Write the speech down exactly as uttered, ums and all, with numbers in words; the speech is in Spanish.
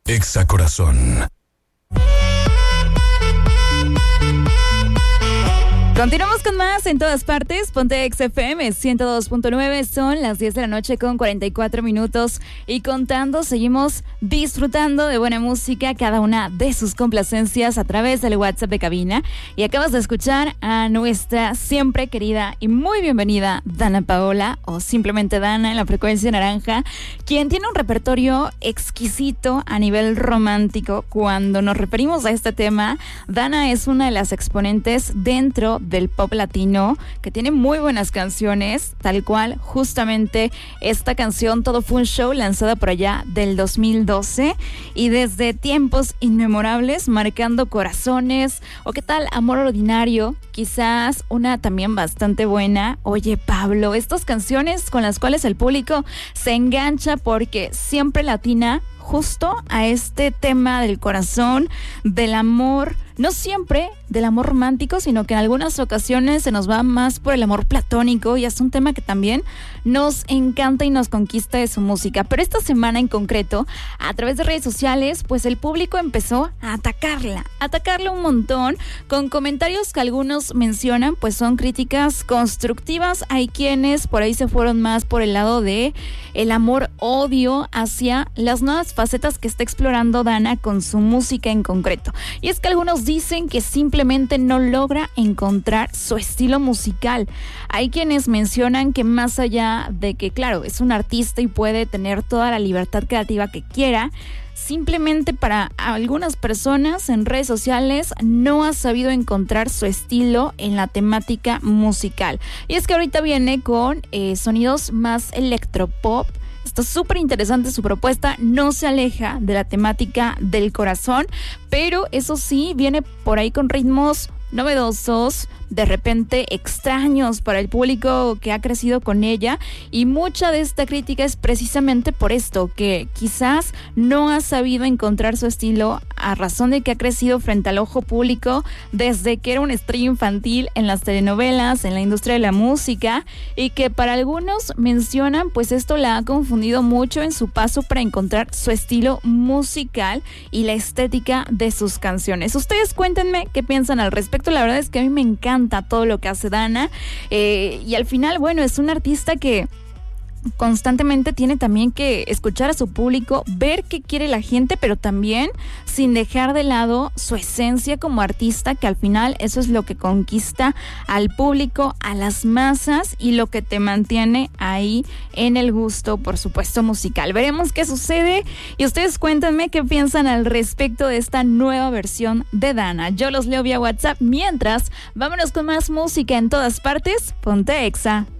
Exa Corazón. Continuamos con más en todas partes. Ponte Exa F M ciento dos punto nueve. Son las diez de la noche con cuarenta y cuatro minutos. Y contando, seguimos disfrutando de buena música, cada una de sus complacencias a través del WhatsApp de cabina. Y acabas de escuchar a nuestra siempre querida y muy bienvenida Dana Paola, o simplemente Dana en la frecuencia naranja, quien tiene un repertorio exquisito a nivel romántico. Cuando nos referimos a este tema, Dana es una de las exponentes dentro del pop latino, que tiene muy buenas canciones, tal cual justamente esta canción Todo fue un show, lanzada por allá del dos mil doce, y desde tiempos inmemorables marcando corazones. O qué tal Amor Ordinario, quizás una también bastante buena. Oye Pablo, estas canciones con las cuales el público se engancha porque siempre latina justo a este tema del corazón, del amor, no siempre del amor romántico, sino que en algunas ocasiones se nos va más por el amor platónico, y es un tema que también nos encanta y nos conquista de su música. Pero esta semana en concreto, a través de redes sociales, pues el público empezó a atacarla, a atacarla un montón, con comentarios que algunos mencionan, pues son críticas constructivas. Hay quienes por ahí se fueron más por el lado de el amor-odio hacia las nuevas facetas que está explorando Dana con su música en concreto. Y es que algunos dicen que simplemente no logra encontrar su estilo musical. Hay quienes mencionan que más allá de que, claro, es un artista y puede tener toda la libertad creativa que quiera, simplemente para algunas personas en redes sociales no ha sabido encontrar su estilo en la temática musical. Y es que ahorita viene con eh, sonidos más electropop. Está súper interesante su propuesta, no se aleja de la temática del corazón, pero eso sí, viene por ahí con ritmos novedosos, de repente extraños para el público que ha crecido con ella, y mucha de esta crítica es precisamente por esto, que quizás no ha sabido encontrar su estilo a razón de que ha crecido frente al ojo público desde que era una estrella infantil en las telenovelas, en la industria de la música, y que para algunos mencionan pues esto la ha confundido mucho en su paso para encontrar su estilo musical y la estética de sus canciones. Ustedes cuéntenme qué piensan al respecto. La verdad es que a mí me encanta todo lo que hace Dana, eh, y al final, bueno, es un artista que constantemente tiene también que escuchar a su público, ver qué quiere la gente, pero también sin dejar de lado su esencia como artista, que al final eso es lo que conquista al público, a las masas, y lo que te mantiene ahí en el gusto, por supuesto, musical. Veremos qué sucede, y ustedes cuéntenme qué piensan al respecto de esta nueva versión de Dana. Yo los leo vía WhatsApp. Mientras, vámonos con más música en todas partes. Ponte Exa.